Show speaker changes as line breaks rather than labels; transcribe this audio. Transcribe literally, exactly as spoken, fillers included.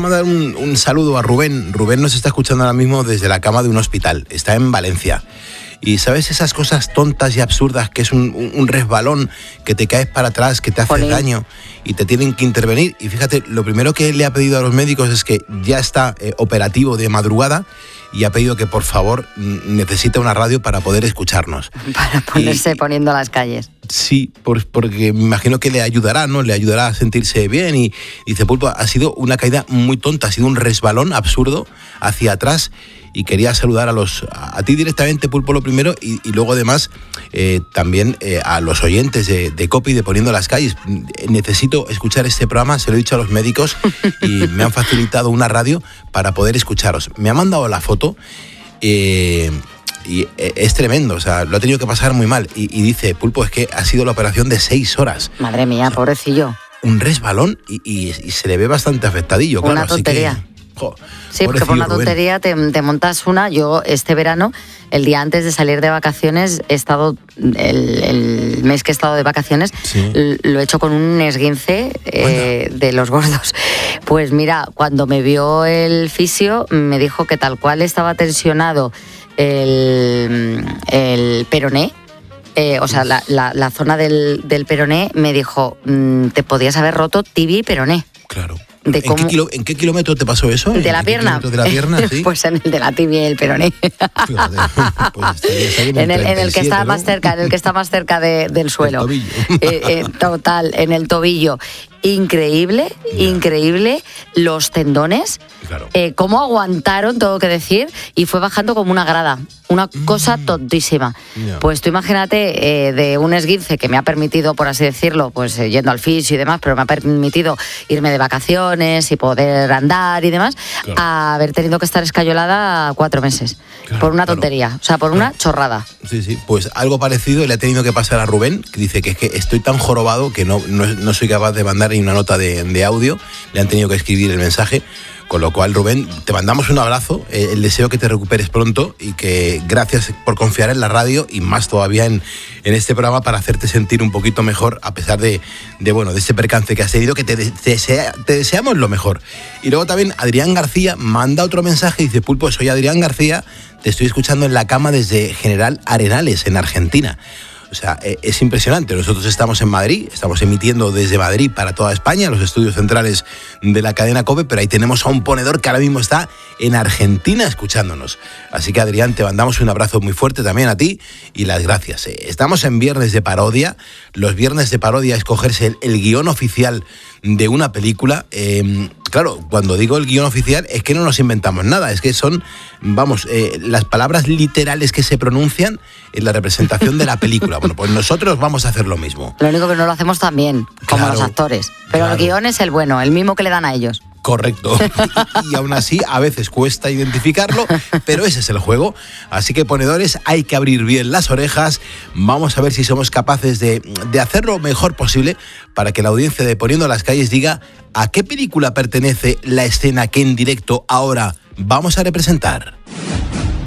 Mandar un, un saludo a Rubén. Rubén nos está escuchando ahora mismo desde la cama de un hospital. Está en Valencia. Y ¿sabes esas cosas tontas y absurdas que es un, un, un resbalón, que te caes para atrás, que te hace
Jolín.
daño y te tienen que intervenir? Y fíjate, lo primero que le ha pedido a los médicos es que ya está eh, operativo de madrugada y ha pedido que por favor necesita una radio para poder escucharnos.
Para ponerse
y,
poniendo a las calles.
Sí, por, porque me imagino que le ayudará, ¿no? Le ayudará a sentirse bien y, y dice, Pulpo, ha sido una caída muy tonta, ha sido un resbalón absurdo hacia atrás y quería saludar a los a, a ti directamente, Pulpo, lo primero y, y luego además eh, también eh, a los oyentes de, de COPE de Poniendo las Calles. Necesito escuchar este programa, se lo he dicho a los médicos y me han facilitado una radio para poder escucharos. Me ha mandado la foto eh, y es tremendo, o sea, lo ha tenido que pasar muy mal y, y dice, Pulpo, es que ha sido la operación de seis horas.
Madre mía, o sea, pobrecillo.
Un resbalón y, y, y se le ve bastante afectadillo.
Una
claro,
tontería.
Así que, jo,
sí, porque por una
Rubén.
tontería te, te montas una. Yo este verano, el día antes de salir de vacaciones, he estado, el, el mes que he estado de vacaciones,
sí.
lo he hecho con un esguince eh, de los gordos. Pues mira, cuando me vio el fisio, me dijo que tal cual estaba tensionado el, el peroné, eh, o sea, la, la, la zona del, del peroné, me dijo, mmm, te podías haber roto tibia y peroné.
Claro.
De
¿En,
cómo...
qué kilo, ¿En qué kilómetro te pasó eso?
¿De la pierna?
¿De la pierna, sí?
Pues en el de la tibia y el peroné.
Fíjate, pues en,
en, el, en el que está
¿no?
más cerca, en el que está más cerca de, del suelo.
El tobillo.
Eh, eh, total, en el tobillo. Increíble, yeah. increíble. Los tendones,
claro.
eh, cómo aguantaron, tengo que decir, y fue bajando como una grada. Una cosa mm. tontísima. Yeah. Pues tú imagínate, eh, de un esguince que me ha permitido, por así decirlo, pues eh, yendo al fisio y demás, pero me ha permitido irme de vacaciones y poder andar y demás, claro. a haber tenido que estar escayolada cuatro meses. Claro, por una tontería, claro. o sea, por una claro. chorrada.
Sí, sí, pues algo parecido le ha tenido que pasar a Rubén, que dice que es que estoy tan jorobado que no, no, no soy capaz de mandar ni una nota de, de audio, le han tenido que escribir el mensaje. Con lo cual, Rubén, te mandamos un abrazo, eh, el deseo que te recuperes pronto y que gracias por confiar en la radio y más todavía en, en este programa para hacerte sentir un poquito mejor a pesar de, de, bueno, de este percance que has tenido, que te, te, desea, te deseamos lo mejor. Y luego también Adrián García manda otro mensaje y dice, Pulpo, soy Adrián García, te estoy escuchando en la cama desde General Arenales, en Argentina. O sea, es impresionante. Nosotros estamos en Madrid, estamos emitiendo desde Madrid para toda España, los estudios centrales de la cadena COPE, pero ahí tenemos a un ponedor que ahora mismo está en Argentina escuchándonos. Así que, Adrián, te mandamos un abrazo muy fuerte también a ti y las gracias. Estamos en Viernes de Parodia. Los Viernes de Parodia es cogerse el, el guión oficial de una película. Eh, claro, cuando digo el guión oficial es que no nos inventamos nada, es que son, vamos, eh, las palabras literales que se pronuncian en la representación de la película. Bueno, pues nosotros vamos a hacer lo mismo.
Lo único que no lo hacemos tan bien, como
claro,
los actores. Pero
claro.
el guión es el bueno, el mismo que le dan a ellos.
Correcto. Y, y aún así, a veces cuesta identificarlo, pero ese es el juego. Así que, ponedores, hay que abrir bien las orejas. Vamos a ver si somos capaces de, de hacer lo mejor posible para que la audiencia de Poniendo las Calles diga a qué película pertenece la escena que en directo ahora vamos a representar.